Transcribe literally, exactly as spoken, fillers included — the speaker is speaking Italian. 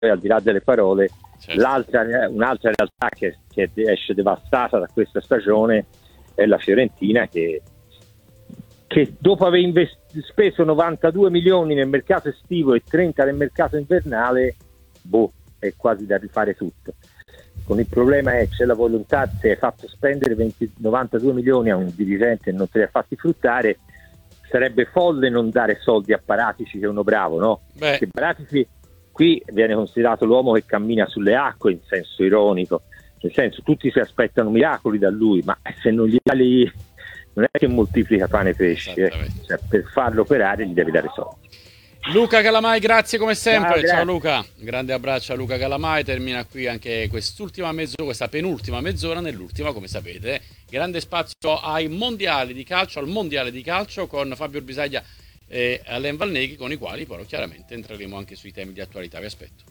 al di là delle parole, certo. l'altra, un'altra realtà che, che esce devastata da questa stagione è la Fiorentina, che, che dopo aver invest- speso novantadue milioni nel mercato estivo e trenta nel mercato invernale, boh, è quasi da rifare tutto. Con il problema è c'è la volontà, se hai fatto spendere venti, novantadue milioni a un dirigente e non te li ha fatti fruttare, sarebbe folle non dare soldi a Paratici, che è uno bravo, no? Beh. Che Paratici qui viene considerato l'uomo che cammina sulle acque, in senso ironico, nel senso tutti si aspettano miracoli da lui, ma se non gli dai, non è che moltiplica pane e pesce, eh. Cioè, per farlo operare gli devi dare soldi. Luca Calamai, grazie come sempre. Ciao, Ciao Luca, grande abbraccio a Luca Calamai. Termina qui anche quest'ultima mezz'ora, questa penultima mezz'ora. Nell'ultima, come sapete, grande spazio ai mondiali di calcio, al mondiale di calcio con Fabio Bisaglia e Alain Valneghi, con i quali però chiaramente entreremo anche sui temi di attualità. Vi aspetto.